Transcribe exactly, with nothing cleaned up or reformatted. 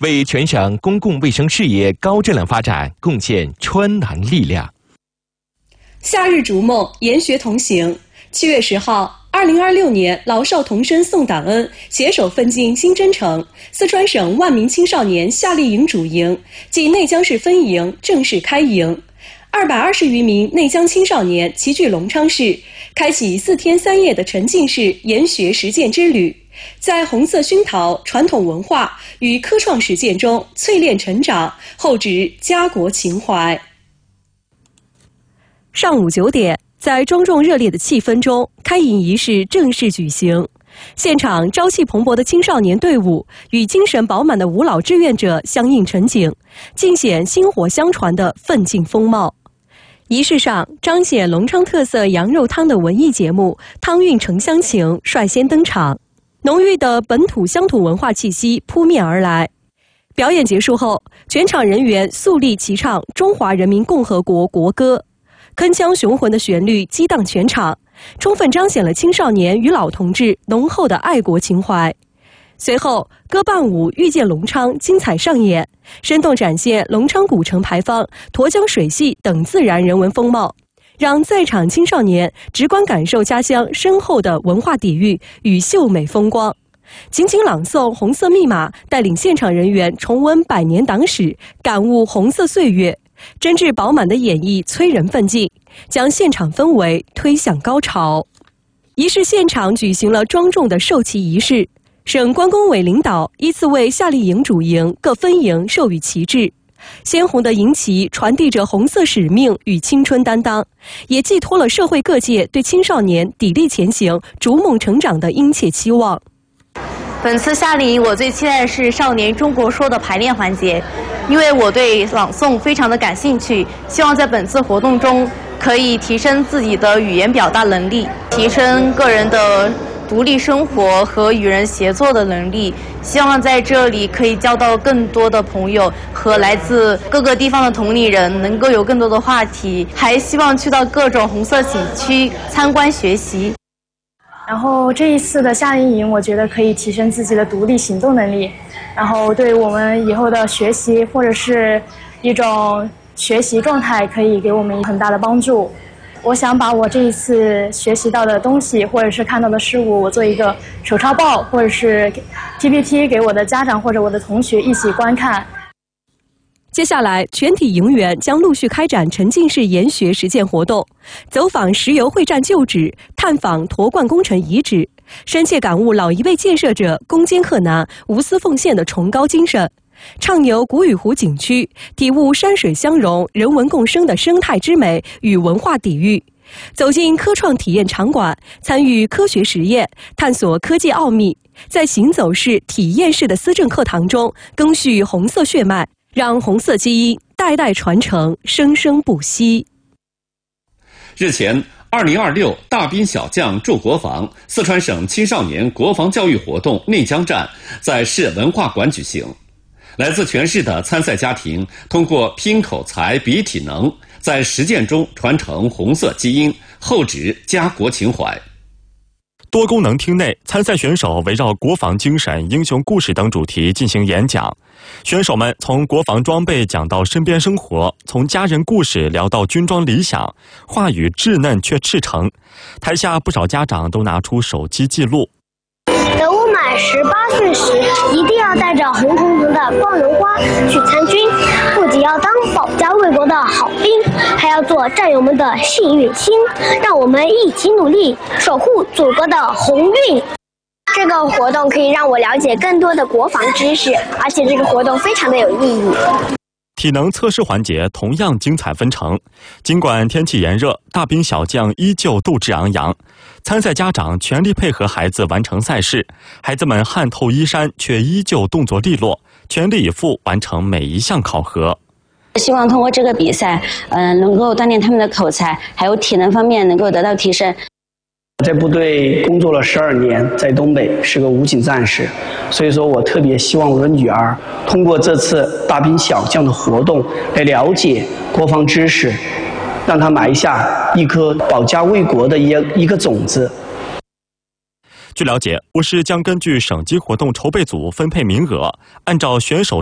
为全省公共卫生事业高质量发展贡献川南力量。 夏日逐梦，研学同行。七月十号，二零二六年老少童声送党恩，携手奋进新征程。四川省万名青少年夏令营主营暨内江市分营正式开营。二百二十余名内江青少年齐聚隆昌市，开启四天三夜的沉浸式研学实践之旅，在红色熏陶、传统文化与科创实践中淬炼成长，厚植家国情怀。上午九点，在庄重热烈的气氛中，开营仪式正式举行。现场朝气蓬勃的青少年队伍与精神饱满的五老志愿者相映成景，尽显薪火相传的奋进风貌。仪式上，彰显隆昌特色羊肉汤的文艺节目《汤韵城乡情》率先登场，浓郁的本土乡土文化气息扑面而来。表演结束后，全场人员肃立齐唱《中华人民共和国国歌》，铿锵雄浑的旋律激荡全场，充分彰显了青少年与老同志浓厚的爱国情怀。随后，歌伴舞《遇见隆昌》精彩上演，生动展现隆昌古城牌坊、沱江水系等自然人文风貌，让在场青少年直观感受家乡深厚的文化底蕴与秀美风光。情景朗诵《红色密码》，带领现场人员重温百年党史，感悟红色岁月，真挚饱满的演绎催人奋进，将现场氛围推向高潮。仪式现场举行了庄重的授旗仪式，省关工委领导依次为夏令营主营各分营授予旗帜，鲜红的营旗传递着红色使命与青春担当，也寄托了社会各界对青少年砥砺前行、逐梦成长的殷切期望。 本次夏令营，我最期待的是少年中国说的排练环节，因为我对朗诵非常的感兴趣，希望在本次活动中可以提升自己的语言表达能力，提升个人的独立生活和与人协作的能力。希望在这里可以交到更多的朋友，和来自各个地方的同龄人能够有更多的话题，还希望去到各种红色景区参观学习。 然后这一次的夏令营，我觉得可以提升自己的独立行动能力，然后对我们以后的学习或者是一种学习状态可以给我们很大的帮助。我想把我这一次学习到的东西或者是看到的事物，我做一个手抄报或者是 P P T 给我的家长或者我的同学一起观看。 接下来，全体营员将陆续开展沉浸式研学实践活动，走访石油会战旧址，探访沱灌工程遗址，深切感悟老一辈建设者攻坚克难、无私奉献的崇高精神，畅游古雨湖景区，体悟山水相融、人文共生的生态之美与文化底蕴；走进科创体验场馆，参与科学实验，探索科技奥秘，在行走式、体验式的思政课堂中赓续红色血脉，让红色基因代代传承，生生不息。 日前，二零二六大兵小将助国防四川省青少年国防教育活动内江站在市文化馆举行。来自全市的参赛家庭通过拼口才、比体能，在实践中传承红色基因，厚植家国情怀。 多功能厅内，参赛选手围绕国防精神、英雄故事等主题进行演讲。选手们从国防装备讲到身边生活，从家人故事聊到军装理想，话语稚嫩却赤诚。台下不少家长都拿出手机记录。 等我满十八岁时，一定要带着红彤彤的光荣花去参军，不仅要当保家卫国的好兵，还要做战友们的幸运星。让我们一起努力，守护祖国的鸿运。这个活动可以让我了解更多的国防知识，而且这个活动非常的有意义。 体能测试环节同样精彩纷呈，尽管天气炎热，大兵小将依旧斗志昂扬。参赛家长全力配合孩子完成赛事，孩子们汗透衣衫，却依旧动作利落，全力以赴完成每一项考核。 希望通过这个比赛，嗯、呃，能够锻炼他们的口才，还有体能方面能够得到提升。 在部队工作了十二年，在东北是个武警战士，所以说我特别希望我的女儿通过这次大兵小将的活动来了解国防知识，让她埋下一颗保家卫国的一一个种子。 据了解，我市将根据省级活动筹备组分配名额，按照选手